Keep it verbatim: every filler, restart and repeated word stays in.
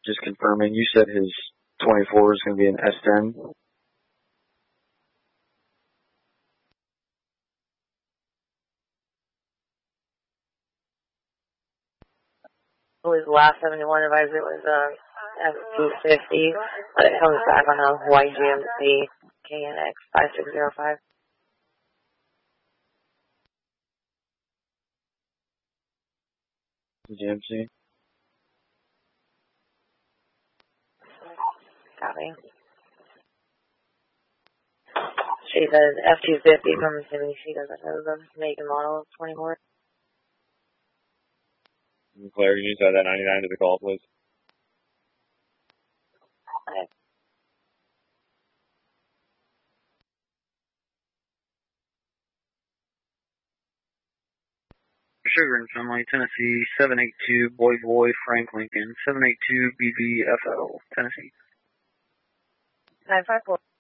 Just confirming, you said his twenty-four is going to be an S ten? It was last seventy-one advisory was uh, F two fifty, but it comes back on a Y G M C K N X five six zero five. G M C? Copy. She says F two fifty from assuming she doesn't know the make and model of twenty-four. Claire, you need to add that ninety-nine to the call, please. Okay. Sugar and Family, Tennessee, seven eight two, Boy Boy, Frank Lincoln, seven eight two B B F L, Tennessee. nine five four.